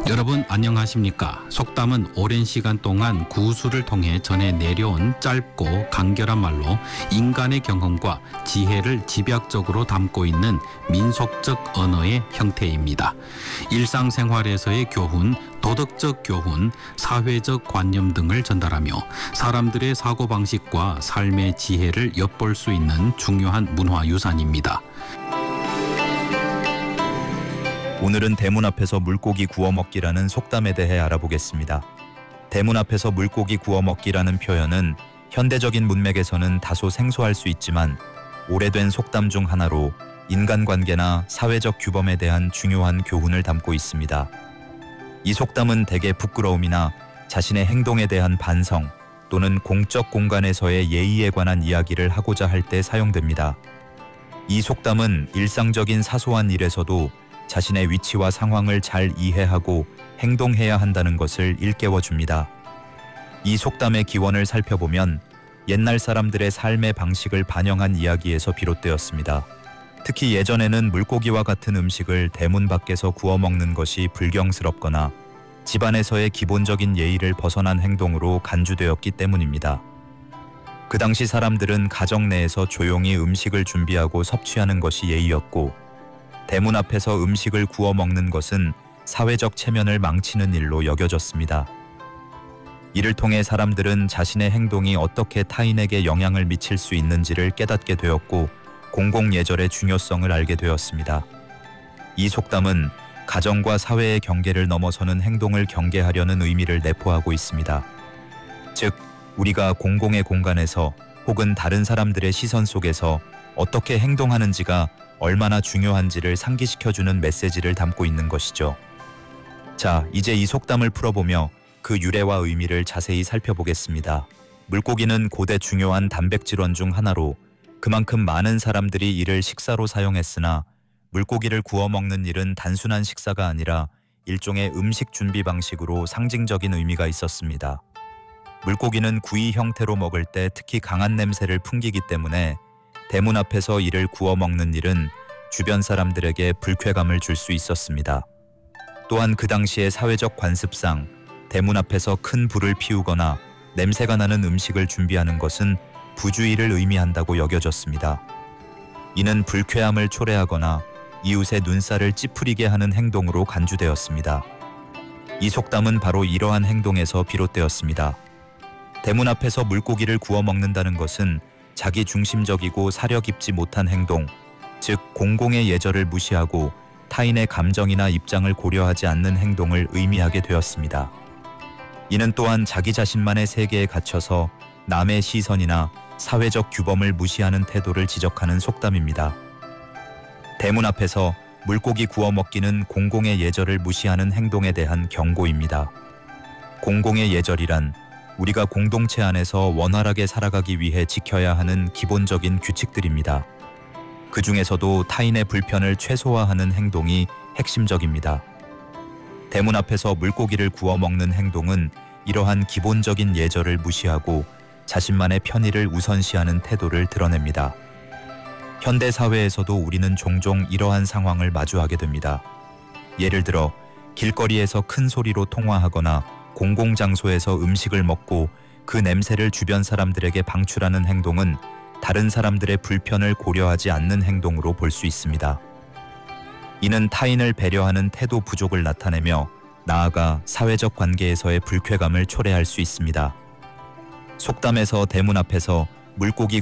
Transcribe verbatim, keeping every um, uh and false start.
여러분 안녕하십니까? 속담은 오랜 시간 동안 구술을 통해 전해 내려온 짧고 간결한 말로 인간의 경험과 지혜를 집약적으로 담고 있는 민속적 언어의 형태입니다. 일상생활에서의 교훈, 도덕적 교훈, 사회적 관념 등을 전달하며 사람들의 사고방식과 삶의 지혜를 엿볼 수 있는 중요한 문화유산입니다. 오늘은 대문 앞에서 물고기 구워 먹기라는 속담에 대해 알아보겠습니다. 대문 앞에서 물고기 구워 먹기라는 표현은 현대적인 문맥에서는 다소 생소할 수 있지만 오래된 속담 중 하나로 인간관계나 사회적 규범에 대한 중요한 교훈을 담고 있습니다. 이 속담은 대개 부끄러움이나 자신의 행동에 대한 반성 또는 공적 공간에서의 예의에 관한 이야기를 하고자 할 때 사용됩니다. 이 속담은 일상적인 사소한 일에서도 자신의 위치와 상황을 잘 이해하고 행동해야 한다는 것을 일깨워줍니다. 이 속담의 기원을 살펴보면 옛날 사람들의 삶의 방식을 반영한 이야기에서 비롯되었습니다. 특히 예전에는 물고기와 같은 음식을 대문 밖에서 구워 먹는 것이 불경스럽거나 집안에서의 기본적인 예의를 벗어난 행동으로 간주되었기 때문입니다. 그 당시 사람들은 가정 내에서 조용히 음식을 준비하고 섭취하는 것이 예의였고 대문 앞에서 음식을 구워 먹는 것은 사회적 체면을 망치는 일로 여겨졌습니다. 이를 통해 사람들은 자신의 행동이 어떻게 타인에게 영향을 미칠 수 있는지를 깨닫게 되었고 공공예절의 중요성을 알게 되었습니다. 이 속담은 가정과 사회의 경계를 넘어서는 행동을 경계하려는 의미를 내포하고 있습니다. 즉, 우리가 공공의 공간에서 혹은 다른 사람들의 시선 속에서 어떻게 행동하는지가 얼마나 중요한지를 상기시켜주는 메시지를 담고 있는 것이죠. 자, 이제 이 속담을 풀어보며 그 유래와 의미를 자세히 살펴보겠습니다. 물고기는 고대 중요한 단백질원 중 하나로 그만큼 많은 사람들이 이를 식사로 사용했으나 물고기를 구워 먹는 일은 단순한 식사가 아니라 일종의 음식 준비 방식으로 상징적인 의미가 있었습니다. 물고기는 구이 형태로 먹을 때 특히 강한 냄새를 풍기기 때문에 대문 앞에서 이를 구워 먹는 일은 주변 사람들에게 불쾌감을 줄 수 있었습니다. 또한 그 당시의 사회적 관습상 대문 앞에서 큰 불을 피우거나 냄새가 나는 음식을 준비하는 것은 부주의를 의미한다고 여겨졌습니다. 이는 불쾌함을 초래하거나 이웃의 눈살을 찌푸리게 하는 행동으로 간주되었습니다. 이 속담은 바로 이러한 행동에서 비롯되었습니다. 대문 앞에서 물고기를 구워 먹는다는 것은 자기 중심적이고 사려 깊지 못한 행동, 즉 공공의 예절을 무시하고 타인의 감정이나 입장을 고려하지 않는 행동을 의미하게 되었습니다. 이는 또한 자기 자신만의 세계에 갇혀서 남의 시선이나 사회적 규범을 무시하는 태도를 지적하는 속담입니다. 대문 앞에서 물고기 구워 먹기는 공공의 예절을 무시하는 행동에 대한 경고입니다. 공공의 예절이란 우리가 공동체 안에서 원활하게 살아가기 위해 지켜야 하는 기본적인 규칙들입니다. 그 중에서도 타인의 불편을 최소화하는 행동이 핵심적입니다. 대문 앞에서 물고기를 구워 먹는 행동은 이러한 기본적인 예절을 무시하고 자신만의 편의를 우선시하는 태도를 드러냅니다. 현대 사회에서도 우리는 종종 이러한 상황을 마주하게 됩니다. 예를 들어 길거리에서 큰 소리로 통화하거나 공공장소에서 음식을 먹고 그 냄새를 주변 사람들에게 방출하는 행동은 다른 사람들의 불편을 고려하지 않는 행동으로 볼 수 있습니다. 이는 타인을 배려하는 태도 부족을 나타내며 나아가 사회적 관계에서의 불쾌감을 초래할 수 있습니다. 속담에서 대문 앞에서 물고기